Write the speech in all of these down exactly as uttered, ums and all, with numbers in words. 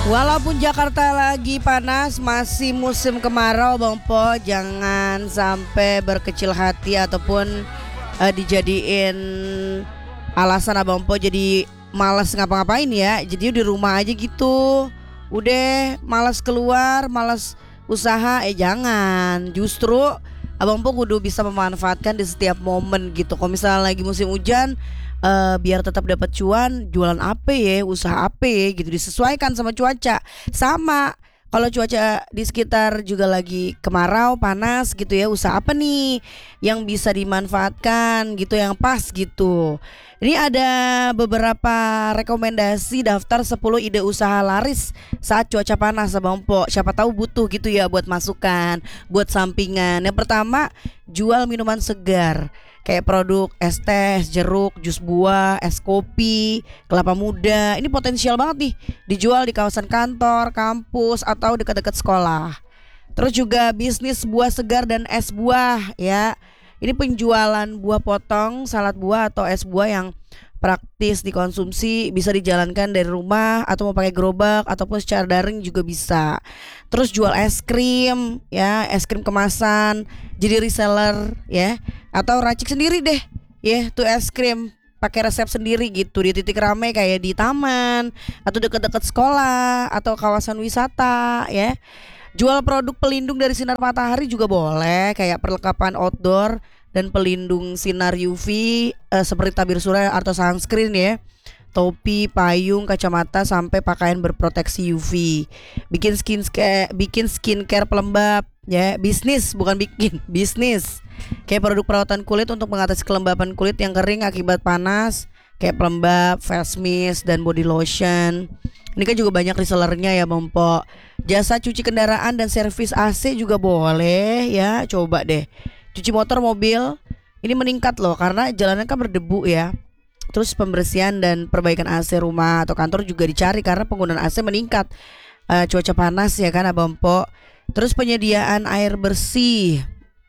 Walaupun Jakarta lagi panas, masih musim kemarau Bang Po, jangan sampai berkecil hati ataupun eh, dijadiin alasan Abang Po jadi malas ngapa-ngapain ya. Jadi di rumah aja gitu. Udah malas keluar, malas usaha, eh jangan. Justru Abang Po kudu bisa memanfaatkan di setiap momen gitu. Kalau misalnya lagi musim hujan, eh, biar tetap dapat cuan, jualan apa ya, usaha apa ya gitu, disesuaikan sama cuaca. Sama kalau cuaca di sekitar juga lagi kemarau, panas gitu ya, usaha apa nih yang bisa dimanfaatkan gitu, yang pas gitu. Ini ada beberapa rekomendasi daftar sepuluh ide usaha laris saat cuaca panas Abang Po. Siapa tahu butuh gitu ya buat masukan, buat sampingan. Yang pertama, jual minuman segar kayak produk es teh, es jeruk, jus buah, es kopi, kelapa muda. Ini potensial banget nih dijual di kawasan kantor, kampus atau dekat-dekat sekolah. Terus juga bisnis buah segar dan es buah ya. Ini penjualan buah potong, salad buah atau es buah yang praktis dikonsumsi, bisa dijalankan dari rumah atau mau pakai gerobak ataupun secara daring juga bisa. Terus jual es krim ya, es krim kemasan, jadi reseller ya, atau racik sendiri deh ya tuh es krim pakai resep sendiri gitu di titik ramai kayak di taman atau dekat-dekat sekolah atau kawasan wisata ya. Jual produk pelindung dari sinar matahari juga boleh, kayak perlengkapan outdoor dan pelindung sinar U V eh, seperti tabir surya atau sunscreen ya. Topi, payung, kacamata sampai pakaian berproteksi U V. Bikin skincare, bikin skincare pelembab ya, bisnis bukan bikin, bisnis. Kayak produk perawatan kulit untuk mengatasi kelembapan kulit yang kering akibat panas, kayak pelembab, face mist dan body lotion. Ini kan juga banyak resellernya ya Bang Po. Jasa cuci kendaraan dan servis A C juga boleh ya. Coba deh. Cuci motor, mobil ini meningkat loh karena jalanan kan berdebu ya. Terus pembersihan dan perbaikan A C rumah atau kantor juga dicari karena penggunaan A C meningkat. Eh, cuaca panas ya kan Abang Po. Terus penyediaan air bersih,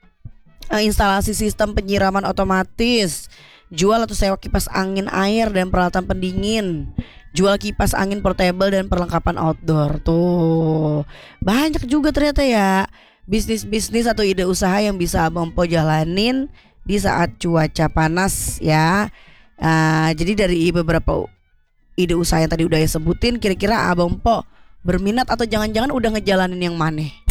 eh, instalasi sistem penyiraman otomatis, jual atau sewa kipas angin air dan peralatan pendingin, jual kipas angin portable dan perlengkapan outdoor. Tuh banyak juga ternyata ya bisnis-bisnis atau ide usaha yang bisa Abang Po jalanin di saat cuaca panas ya. Ah, jadi dari beberapa ide usaha yang tadi udah saya sebutin, kira-kira Abang Po berminat atau jangan-jangan udah ngejalanin yang mana?